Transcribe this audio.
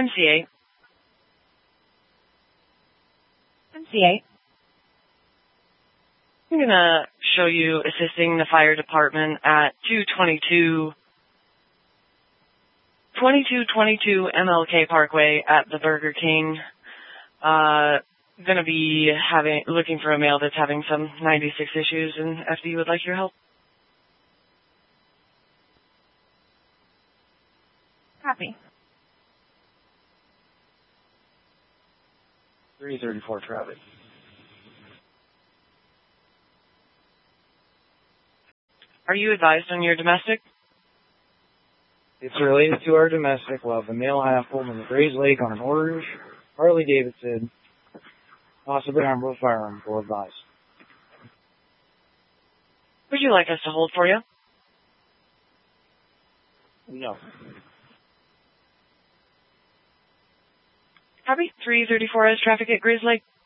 MC8. MC8. I'm going to show you assisting the fire department at 2222 MLK Parkway at the Burger King. Going to be looking for a male that's having some 96 issues, and FD would like your help. Copy. 334 traffic. Are you advised on your domestic? It's related to our domestic. We'll have a male half-full in the Grays Lake on an orange Harley Davidson, possibly armed with a firearm, for advice. Would you like us to hold for you? No. Copy. 334 has traffic at Grays Lake.